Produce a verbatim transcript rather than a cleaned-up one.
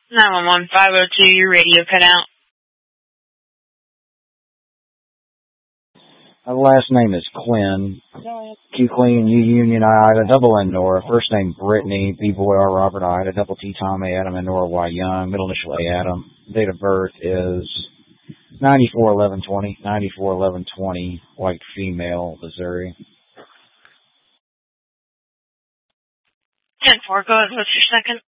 nine one one, five oh two, your radio cut out. My last name is Quinn. Q Queen, U Union, I, Ida, double N, Nora. First name Brittany, B Boy, R Robert, Ida, double T, Tom, A, Adam, and Nora, Y, Young. Middle initial, A, Adam. Date of birth is ninety-four eleven twenty, ninety-four eleven twenty, white female, Missouri. ten four, go ahead, what's your second?